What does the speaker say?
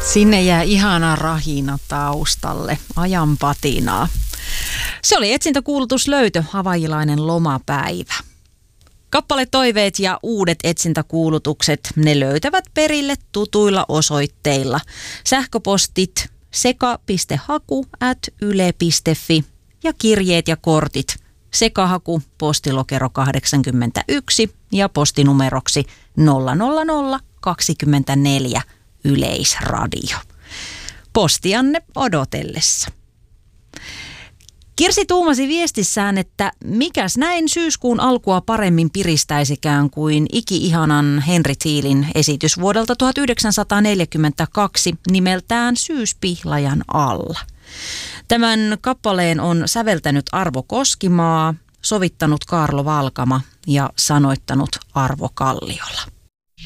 Sinne jää ihana rahina taustalle, ajan patinaa. Se oli etsintäkuulutuslöytö, havajilainen lomapäivä. Kappaletoiveet ja uudet etsintäkuulutukset, ne löytävät perille tutuilla osoitteilla. Sähköpostit seka.haku@yle.fi ja kirjeet ja kortit. Sekahaku, postilokero 81 ja postinumeroksi 00024 Yleisradio. Postianne odotellessa. Kirsi tuumasi viestissään, että mikäs näin syyskuun alkua paremmin piristäisikään kuin iki-ihanan Henry Thielin esitys vuodelta 1942 nimeltään Syyspihlajan alla. Tämän kappaleen on säveltänyt Arvo Koskimaa, sovittanut Kaarlo Valkama ja sanoittanut Arvo Kalliola.